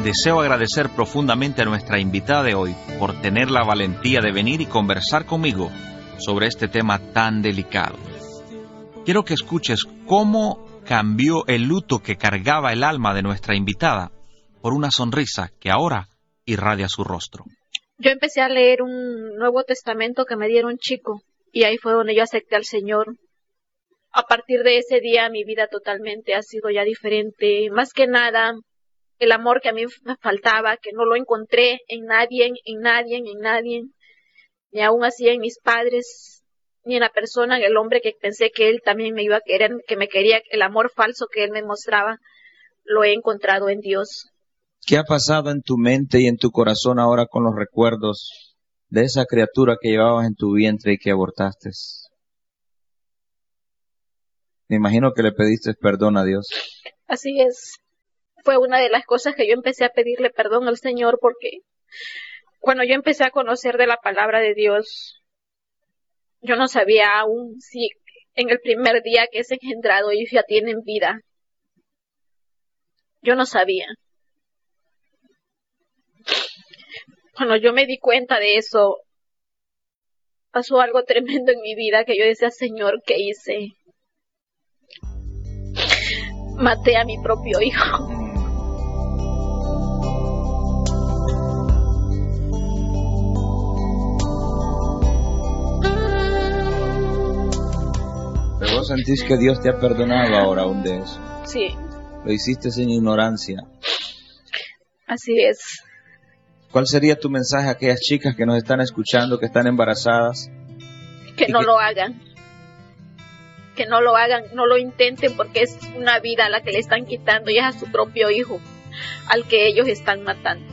Deseo agradecer profundamente a nuestra invitada de hoy por tener la valentía de venir y conversar conmigo sobre este tema tan delicado. Quiero que escuches cómo cambió el luto que cargaba el alma de nuestra invitada por una sonrisa que ahora irradia su rostro. Yo empecé a leer un Nuevo Testamento que me dieron chico y ahí fue donde yo acepté al Señor. A partir de ese día mi vida totalmente ha sido ya diferente. Más que nada, el amor que a mí me faltaba, que no lo encontré en nadie, ni aún así en mis padres, ni en la persona, en el hombre que pensé que él también me iba a querer, que me quería, el amor falso que él me mostraba, lo he encontrado en Dios. ¿Qué ha pasado en tu mente y en tu corazón ahora con los recuerdos de esa criatura que llevabas en tu vientre y que abortaste? Me imagino que le pediste perdón a Dios. Así es. Fue una de las cosas que yo empecé a pedirle perdón al Señor, porque cuando yo empecé a conocer de la palabra de Dios, yo no sabía aún si en el primer día que es engendrado ellos ya tienen vida. Yo no sabía. Cuando yo me di cuenta de eso, pasó algo tremendo en mi vida que yo decía, Señor, ¿qué hice? Maté a mi propio hijo. Pero vos sentís que Dios te ha perdonado ahora aún de eso. Sí. Lo hiciste sin ignorancia. Así es. ¿Cuál sería tu mensaje a aquellas chicas que nos están escuchando, que están embarazadas? Que no lo hagan. Que no lo hagan, no lo intenten, porque es una vida a la que le están quitando y es a su propio hijo, al que ellos están matando.